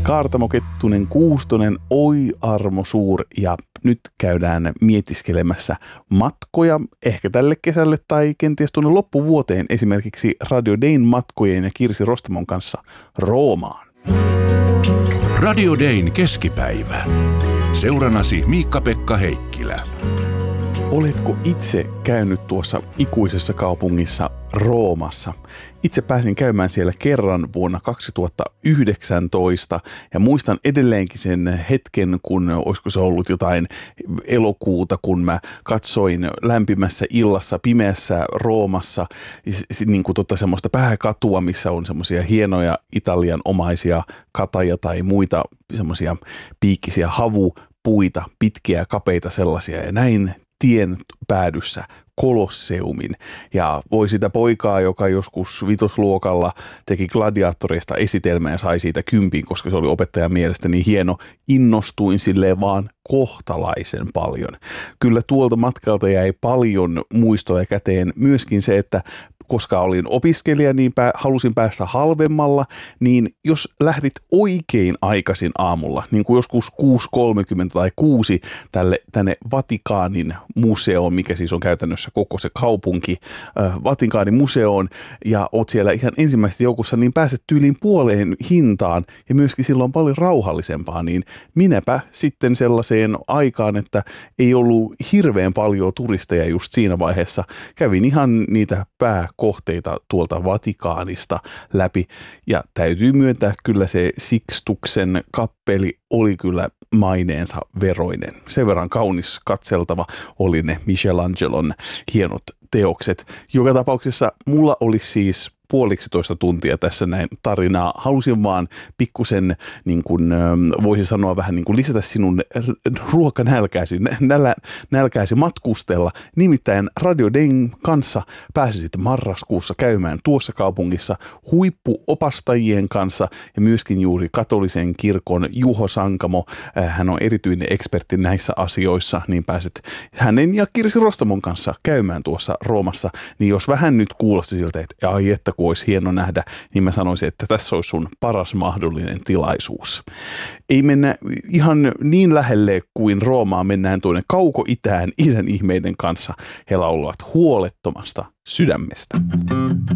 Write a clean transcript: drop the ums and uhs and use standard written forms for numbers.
Kaartamo Kettunen Kuustonen, oi armo suur, ja nyt käydään mietiskelemässä matkoja ehkä tälle kesälle tai kenties tuonne loppuvuoteen esimerkiksi Radio Dayn matkojen ja Kirsi Rostamon kanssa Roomaan. Radio Dayn keskipäivä. Seuranasi Miikka-Pekka Heikkilä. Oletko itse käynyt tuossa ikuisessa kaupungissa Roomassa? Itse pääsin käymään siellä kerran vuonna 2019 ja muistan edelleenkin sen hetken, kun olisiko se ollut jotain elokuuta, kun mä katsoin lämpimässä illassa pimeässä Roomassa niin kuin semmoista pääkatua, missä on semmoisia hienoja Italian omaisia kataja tai muita semmoisia piikkisiä havupuita, pitkiä kapeita sellaisia, ja näin tien päädyssä Kolosseumin. Ja voi sitä poikaa, joka joskus vitosluokalla teki gladiaattoreista esitelmää ja sai siitä 10, koska se oli opettajan mielestä niin hieno, innostuin silleen vaan kohtalaisen paljon. Kyllä tuolta matkalta jäi paljon muistoja käteen. Myöskin se, että koska olin opiskelija, niin halusin päästä halvemmalla, niin jos lähdit oikein aikaisin aamulla, niin kuin joskus 6.30 tai 6 tänne Vatikaanin museoon, mikä siis on käytännössä koko se kaupunki, Vatikaanin museoon, ja oot siellä ihan ensimmäistä joukossa, niin pääset tyyliin puoleen hintaan, ja myöskin silloin paljon rauhallisempaa, niin minäpä sitten sellaiseen aikaan, että ei ollut hirveän paljon turisteja just siinä vaiheessa, kävin ihan niitä pääkohteita tuolta Vatikaanista läpi, ja täytyy myöntää, kyllä se Sixtuksen kappeli oli kyllä maineensa veroinen. Sen verran kaunis katseltava oli ne Michelangelon hienot teokset. Joka tapauksessa mulla oli siis 1,5 tuntia tässä näin tarinaa. Halusin vaan pikkusen, niin kuin voisi sanoa, vähän niin kuin lisätä sinun nälkääsi matkustella. Nimittäin Radio Dayn kanssa pääsisit marraskuussa käymään tuossa kaupungissa huippuopastajien kanssa ja myöskin juuri katolisen kirkon Juho Sankamo. Hän on erityinen ekspertti näissä asioissa, niin pääset hänen ja Kirsi Rostamon kanssa käymään tuossa Roomassa. Niin jos vähän nyt kuulosti siltä, että ai että kun olisi hieno nähdä, niin mä sanoisin, että tässä olisi sun paras mahdollinen tilaisuus. Ei mennä ihan niin lähelle kuin Roomaan, mennään tuonne kauko-itään idän ihmeiden kanssa. He laulavat Huolettomasta sydämestä.